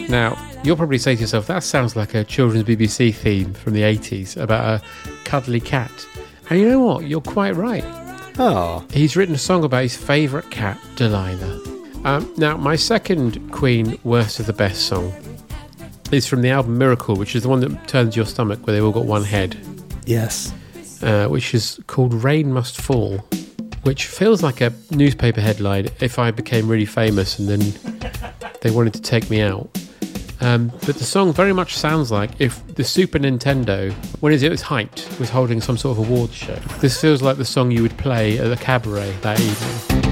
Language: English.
Now, you'll probably say to yourself, that sounds like a children's BBC theme from the 80s about a cuddly cat. And you know what? You're quite right. Oh. He's written a song about his favourite cat, Delilah. Now, my second Queen Worst of the Best song is from the album Miracle, which is the one that turns your stomach, where they've all got one head. Yes. Which is called Rain Must Fall, which feels like a newspaper headline if I became really famous and then they wanted to take me out. But the song very much sounds like if the Super Nintendo, when it was hyped, was holding some sort of awards show. This feels like the song you would play at a cabaret that evening.